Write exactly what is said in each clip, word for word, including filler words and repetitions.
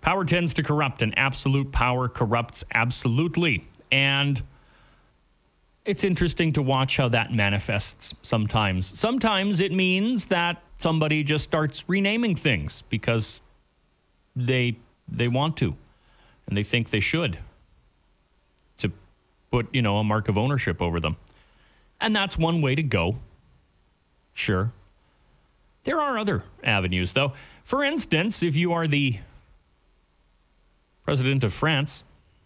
Power tends to corrupt, and absolute power corrupts absolutely. And it's interesting to watch how that manifests sometimes. Sometimes it means that somebody just starts renaming things because they they want to and they think they should, to put, you know, a mark of ownership over them. And that's one way to go. Sure. There are other avenues, though. For instance, if you are the president of France,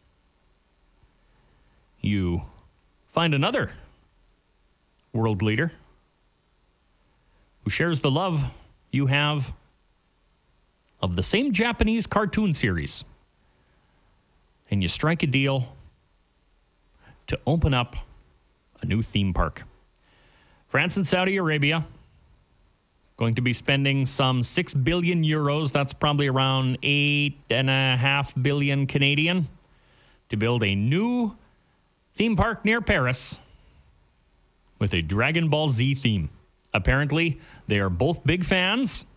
you find another world leader who shares the love you have of the same Japanese cartoon series, and you strike a deal to open up a new theme park. France and Saudi Arabia going to be spending some six billion euros, that's probably around eight and a half billion Canadian, to build a new theme park near Paris with a Dragon Ball Z theme. Apparently, they are both big fans.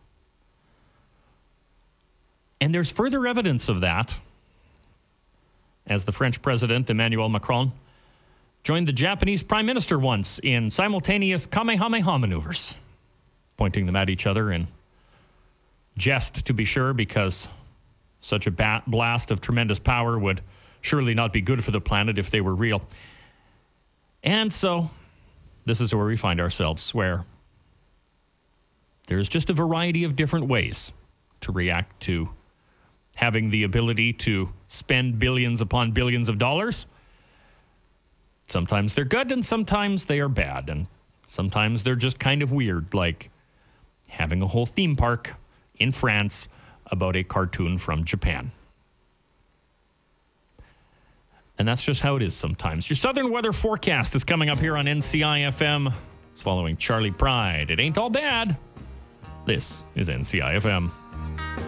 And there's further evidence of that, as the French president, Emmanuel Macron, joined the Japanese prime minister once in simultaneous Kamehameha maneuvers, pointing them at each other in jest, to be sure, because such a bat blast of tremendous power would surely not be good for the planet if they were real. And so this is where we find ourselves, where there's just a variety of different ways to react to having the ability to spend billions upon billions of dollars. Sometimes they're good and sometimes they are bad. And sometimes they're just kind of weird, like having a whole theme park in France about a cartoon from Japan. And that's just how it is sometimes. Your Southern weather forecast is coming up here on N C I F M. It's following Charlie Pride. It ain't all bad. This is N C I F M.